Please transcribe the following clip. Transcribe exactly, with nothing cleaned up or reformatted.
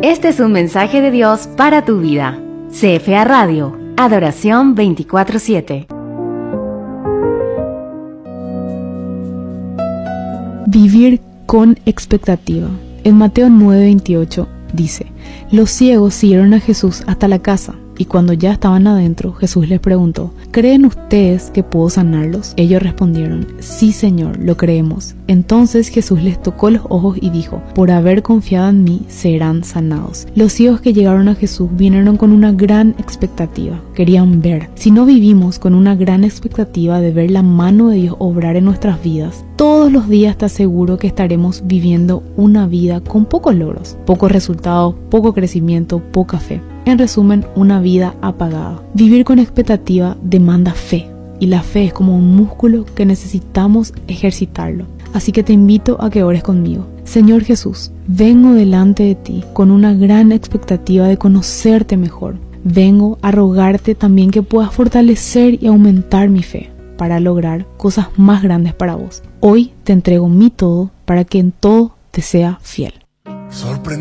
Este es un mensaje de Dios para tu vida. C F A Radio, adoración veinticuatro siete. Vivir con expectativa. En Mateo nueve veintiocho dice: los ciegos siguieron a Jesús hasta la casa, y cuando ya estaban adentro, Jesús les preguntó: ¿creen ustedes que puedo sanarlos? Ellos respondieron: sí, Señor, lo creemos. Entonces Jesús les tocó los ojos y dijo: por haber confiado en mí, serán sanados. Los ciegos que llegaron a Jesús vinieron con una gran expectativa, querían ver. Si no vivimos con una gran expectativa de ver la mano de Dios obrar en nuestras vidas, todos los días te aseguro que estaremos viviendo una vida con pocos logros, pocos resultados, poco crecimiento, poca fe. En resumen, una vida apagada. Vivir con expectativa demanda fe, y la fe es como un músculo que necesitamos ejercitarlo. Así que te invito a que ores conmigo. Señor Jesús, vengo delante de ti con una gran expectativa de conocerte mejor. Vengo a rogarte también que puedas fortalecer y aumentar mi fe para lograr cosas más grandes para vos. Hoy te entrego mi todo para que en todo te sea fiel. Sorprendente.